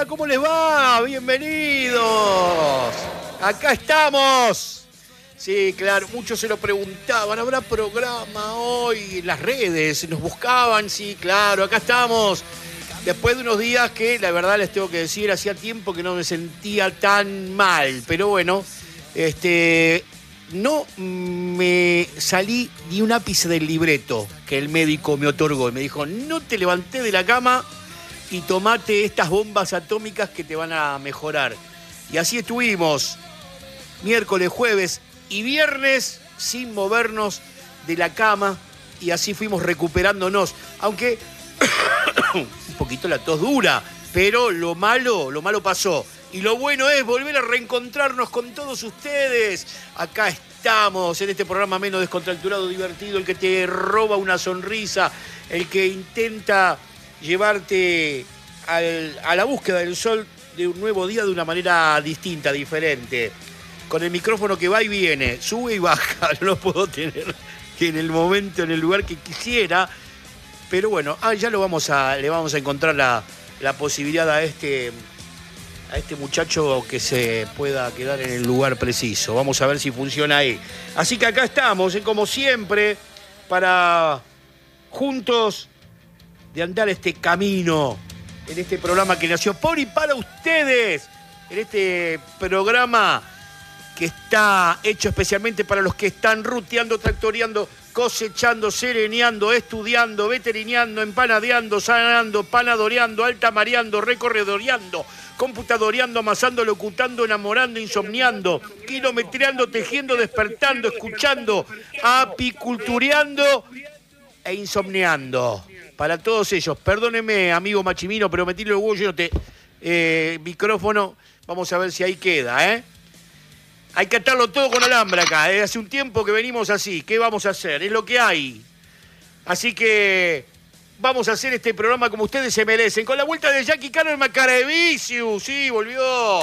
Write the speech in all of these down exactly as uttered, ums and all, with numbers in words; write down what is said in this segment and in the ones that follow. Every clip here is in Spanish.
¿cómo les va? Bienvenidos. Acá estamos. Sí, claro, muchos se lo preguntaban, ¿habrá programa hoy? En las redes nos buscaban, sí, claro, acá estamos. Después de unos días que, la verdad les tengo que decir, hacía tiempo que no me sentía tan mal. Pero bueno, este, no me salí ni un ápice del libreto que el médico me otorgó. Me dijo, no te levanté de la cama y tomate estas bombas atómicas que te van a mejorar. Y así estuvimos, miércoles, jueves y viernes, sin movernos de la cama. Y así fuimos recuperándonos. Aunque un poquito la tos dura, pero lo malo, lo malo pasó. Y lo bueno es volver a reencontrarnos con todos ustedes. Acá estamos en este programa menos descontracturado, divertido, el que te roba una sonrisa, el que intenta llevarte al, a la búsqueda del sol de un nuevo día de una manera distinta, diferente. Con el micrófono que va y viene, sube y baja, no lo puedo tener en el momento, en el lugar que quisiera. Pero bueno, ah, ya lo vamos a, le vamos a encontrar la, la posibilidad a este, a este muchacho que se pueda quedar en el lugar preciso. Vamos a ver si funciona ahí. Así que acá estamos, ¿eh? Como siempre, para juntos de andar este camino, en este programa que nació por y para ustedes, en este programa que está hecho especialmente para los que están ruteando, tractoreando, cosechando, sereneando, estudiando, veterineando, empanadeando, sanando, panadoreando, altamareando, recorredoreando, computadoreando, amasando, locutando, enamorando, insomniando, kilometreando, tejiendo, despertando, escuchando, apicultureando e insomneando. Para todos ellos, perdóneme, amigo Machimino, pero metí el huevo lleno de eh, micrófono. Vamos a ver si ahí queda, ¿eh? Hay que atarlo todo con alambre acá. ¿eh? Hace un tiempo que venimos así. ¿Qué vamos a hacer? Es lo que hay. Así que vamos a hacer este programa como ustedes se merecen. Con la vuelta de Jackie Cano en Macaravisius. Sí, volvió.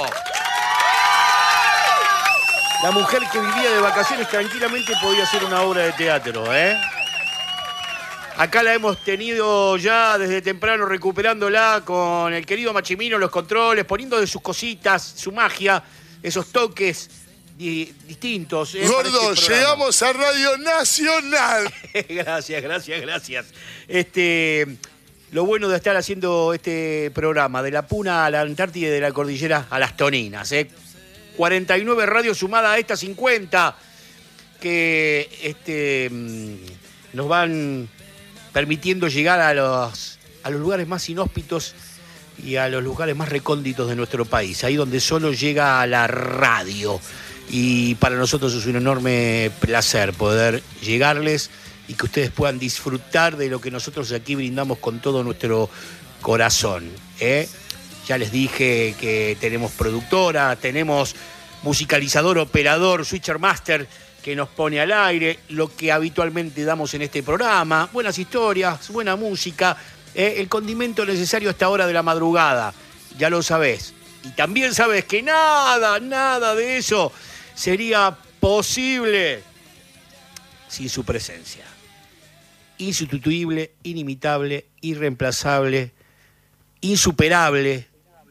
La mujer que vivía de vacaciones tranquilamente podía hacer una obra de teatro, ¿eh? Acá la hemos tenido ya desde temprano recuperándola con el querido Machimino, los controles, poniendo de sus cositas, su magia, esos toques di distintos. ¿eh? Gordo, este llegamos a Radio Nacional. Gracias, gracias, gracias. Este, lo bueno de estar haciendo este programa, de la Puna a la Antártida y de la Cordillera a las Toninas. ¿eh? cuarenta y nueve radios sumadas a estas cincuenta que este, nos van permitiendo llegar a los, a los lugares más inhóspitos y a los lugares más recónditos de nuestro país, ahí donde solo llega la radio. Y para nosotros es un enorme placer poder llegarles y que ustedes puedan disfrutar de lo que nosotros aquí brindamos con todo nuestro corazón. ¿eh? Ya les dije que tenemos productora, tenemos musicalizador, operador, switcher master, que nos pone al aire, lo que habitualmente damos en este programa, buenas historias, buena música, eh, el condimento necesario a esta hora de la madrugada, ya lo sabés. Y también sabés que nada, nada de eso sería posible sin su presencia. Insustituible, inimitable, irreemplazable, insuperable,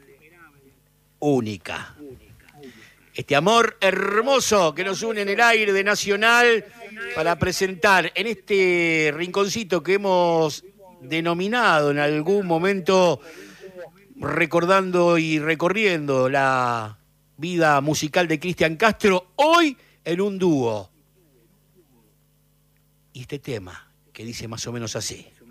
única. Este amor hermoso que nos une en el aire de Nacional para presentar en este rinconcito que hemos denominado en algún momento recordando y recorriendo la vida musical de Cristian Castro, hoy en un dúo. Y este tema que dice más o menos así.